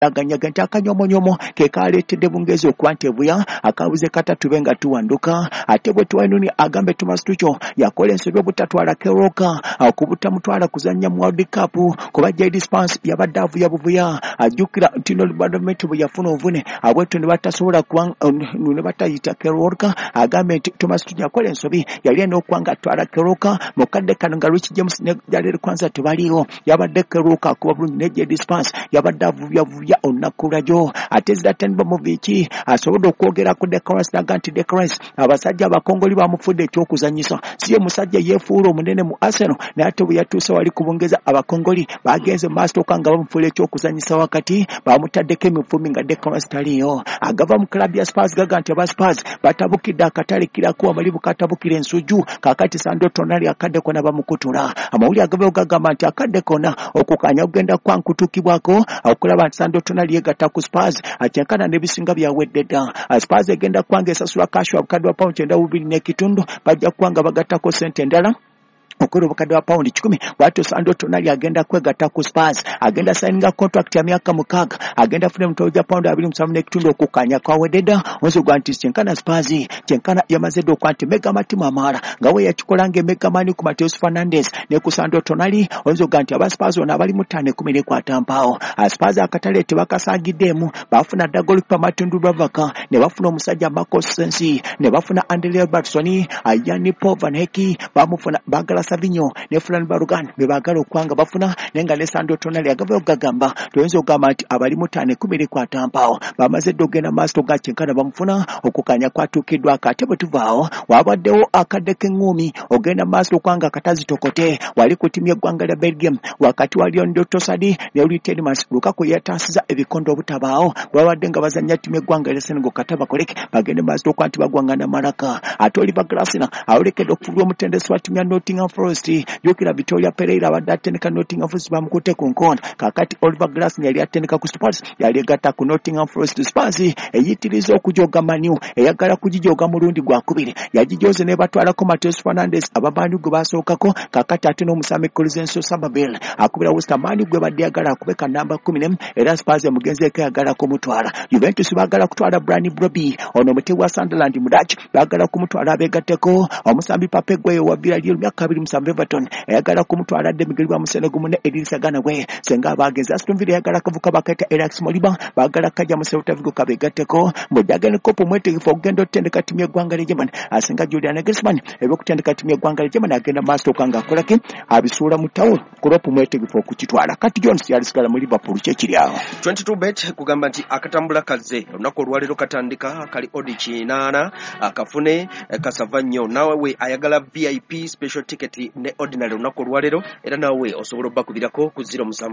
aganyaga nti akanyomonyomo ke kaleetedde bungezi okuba nti ebuya akabuze katatu benga tuwanduka ate bwe tuwainuni agambe Thomas Tuchel yakola ensobi obutatwala Keroka okubutamutwala kuzannya mu World Cup kuba Jadon Spence yabadde avuya buvuya ajjukira Tino Badamete bwe yafuna ovune abwetu ne batasobola kuba ne batayita Keroka agambe nti Thomas Tuchel yakola ensobi yali n'okwanga atwala Keroka mu kadde kano nga Rich James ne Jaleel Kwanza tebaliiwo yabadde Keroka kuba bulungi ne Jadon Spence yabadde avuya olunaku lwajo ate Zlatan Ibrahimovic asobodde okwogera ku Declan Rice nti Declan Rice abasajja abakongoli bamufudde ekyokuzanyisa siye musajja yeefuula omunene mu Arsenal naye ate bwe yatuusa wali kubongeza abakongoli bagenze maaso okanga bamufuula ekyokuzanyisa wakati bamutaddeko emifumi nga Declan Rice taliyo agava mu klabu ya Spurs gaga nti aba Spurs batabukidde akatale kirako amalibu katabukira ensuju kakati Sandro Tonali akadde kona bamukutula amawuli agava gagamba nti akadde kona okukanya ogenda kwankutukibwako okulaba nti Sandro Tonali yegatta ku Spurs akyenkana n'ebisinga byawedde dda Spurs egenda kwanga esasula kashu abukadde wa pound 9.2 bajja kwanga bagattako sente endala okoro bakadde wa pound 10 bwato Sandro Tonali agenda kwegatta ku Spurs agenda signinga contract ya myaka 6 agenda fune mtoja pound 2.7 okukanya kwa wededa onzo gwanti chenkana Spurs chenkana yamazedo kwanti mega matima amara ngawe yakikolange mega mani ku Mateus Fernandes ne ku Sandro Tonali onzo ganti aba Spurs ona bali mutane kumire kwa tampao Spurs akatale tebakasagidemu bafuna dagoli pa matundu bavaka ne bafuna omusajja Marcos Sensi ne bafuna Andrea Robertson ayani Povaneki bamufuna bagala Savinho ne Fran Barugan bebagala okwanga bafuna nenga ne Sandro Tonali agave ogagamba toyenzo ogamba nti abali mutane kumire kwa tampao bamaze dogena master gachenkana bamufuna okukanya kwatukidwa akate butuvao wabaddewo akadeke ngumi ogenda master okwanga katazi tokote wali kutimye gwanga lya Belgium wakati wali ndo Tosadi ne Ulitedi Lukaku yatasiza ebikondo butabao babadde nga bazanya timye gwanga lya Senegal kataba koleke bagende master okwanti bagwanga na Maraka atoli bagrasina awlekedo kufulwa mutendesi wa timya Nottingham Forest yokira Victoria Pereira abadateneka Nottingham Forest bamukute ku nkondo kakati Oliver Glasner yali ateneka ku Spurs yali gata ku Nottingham Forest Spurs eyitirizo okujoga Manu eyagala kujijoga mulundi gwa kubiri yajijoze ne batwala ko Mateus Fernandes ababandi gwe basookako kakati ate no Musame Colisenso Sababel akubira West Ham gwe badde yagala kubeka namba 10 era Spurs mugenze ke yagala kumutwala Juventus bagala kutwala Brian Brobby ono muti wa Sunderland mudachi bagala kumutwala begateko omusambi Pape gwe wa Villarreal myaka 2 Musambe Everton yagala kumutwala Demigeli wa Musenego mune Edisa Gana gwe senga bagenza Aston Villa yagala kavuka bakata Alex Moliba bagala kaja mu Celta Vigo kabegateko mbojagene kopo mwete ifo gendo tendeka timye gwanga German asenga Julian Nagelsmann ebe kutendeka timye gwanga German agenda master kanga kolake abisula mutawo kuropo mwete ifo kukitwala kati Jones yalisigala mu Liverpool chekiri awo 22bet kugamba nti akatambula kaze onako olwalero katandika kali odichi 8 akafune kasava nnyo nawe we ayagala VIP special ticket ne ordinary onako olwalero era nawe osobola bakubirako ku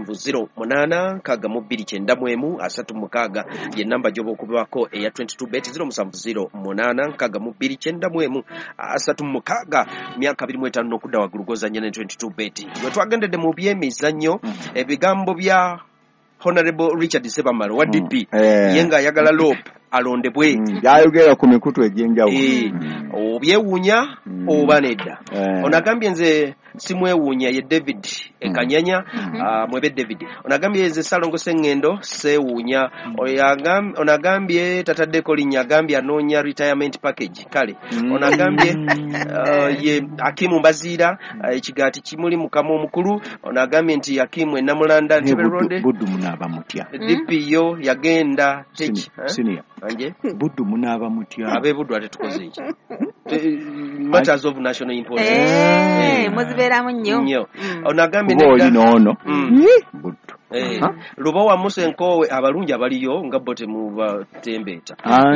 0708 kaga mu 291 asatu mukaga ye namba jobo kubako eya 22bet 0708 kaga mu 291 asatu mukaga myaka 25 okudda wagulugoza nyene 22bet we twagendede mu byemizannyo ebigambo bya Honorable Richard Sebamalo wa DP yenga yagala lope alondebwe yayogera ku mikutu egy'enjawulo obyewuunya oba nedda onagambye nze simwewuunya ye David ekanyanya mwebe David onagambye nze Salongo Sengendo sewuunya onagambye tataddeko linnya agambye anoonya retirement package kale onagambye ye Hakimu Mbazira ekigati kimuli mukama omukulu onagambye nti Hakimu enamulanda Ntiberode buddu munaba mutya DP yo yagenda senior anje buddu munaba mutya abe buddu atetukoze iki matters of national importance muziberamu nnyo onagambye nedda nono buddu lubo wa Musenkowe abalungi abaliyo nga bote mu batembeta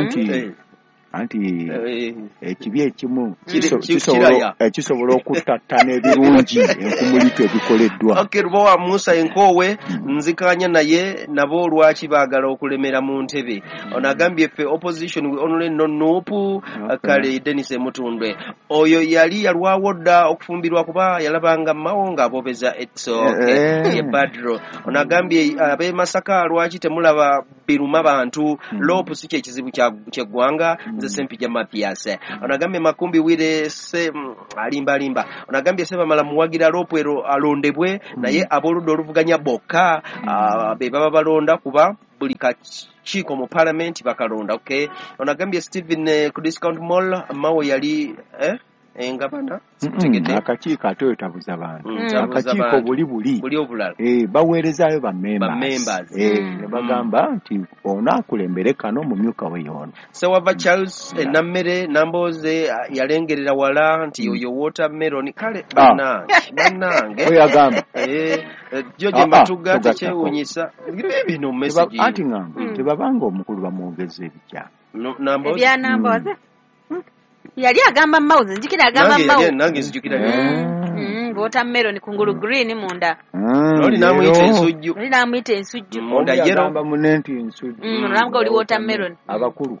anti ekibi ekimu kisobola okutattana ebirungi enkumulito ebikoleddwa okay lubo wa Musa Enkowe nzikanya naye nabo lwaki baagala okulemera mu ntebe onagambye fe opposition we only nonupu kale Dennis Mutundwe oyo yali yalwawodda okufumbirwa kuba yalabanga mawonga abobeza ye badro onagambye abe Masaka lwaki temulaba biruma bantu lopu si kyekizibu kyegwanga nze Sempija Mathias onagambye Makumbi Wire se alimba onagambye Sebamala muwagira lopu ero alondebwe naye aboludde oluvuganya bokka be baba balonda kuba buli kakiiko mu parliament bakalonda. Okay, onagambye Stephen ku discount mall mawe yali engabana akakiiko ate oyo tabuza bantu akakiiko buli obulala baweerezaayo bammembers ne bagamba nti onaakulembere kano mumyuka we yono. Sewava Charles Nammere Namboze yalengerera wala nti oyo watermelon kale bannange oyo agamba George Matuga tekyewuunyisa bino message anti ngamba tebabanga omukulu bamwongeza ebikya Namboze yali agamba mauze njikira agamba mauze nange nzijukira watermelon kungulu green munda noli namuyita ensujju munda yero agamba munenti ensujju nambwa oli watermelon abakulu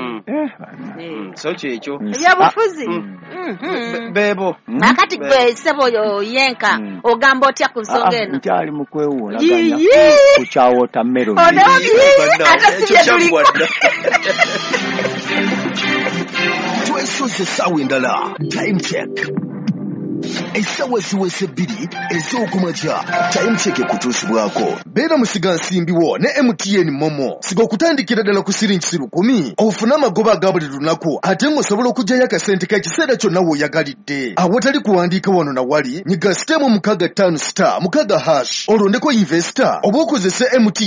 so kyekyo ebyabufuzi bebo akati gwe sebo yenka ogamba otya ku nsonga eno nkyali mu kwewuulaganya ku kya watermelon twesoze essaawa endala time check essaawa ziwese 2 ez'okumakya time check ekutuusibwako beera musiga nsimbiwo ne MTN Momo siga okutandikira ddala ku siringi 10 ofune amagoba aga buli lunaku ate ng'osobola okugyayo akasente k'ekiseera kyonna w'oyagalidde awatali kuwandiika wano na wali nyiga sitemu 65 star 6 hash olondeko investor oba okozese MTN